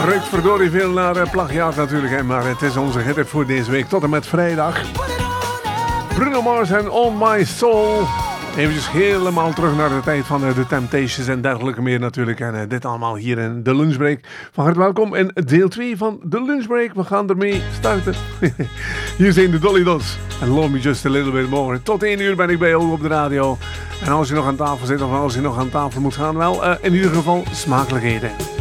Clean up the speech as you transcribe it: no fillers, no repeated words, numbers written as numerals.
ruikt verdorie veel naar plagiaat natuurlijk, hè, maar het is onze hit voor deze week tot en met vrijdag. Bruno Mars en On My Soul. Even helemaal terug naar de tijd van de Temptations en dergelijke meer natuurlijk. En dit allemaal hier in de lunchbreak. Van harte welkom in deel 2 van de lunchbreak. We gaan ermee starten. Hier zijn de Dolly Dots. En Love Me Just A Little Bit More. Tot 1 uur ben ik bij jou op de radio. En als je nog aan tafel zit of als je nog aan tafel moet gaan, wel in ieder geval smakelijk eten.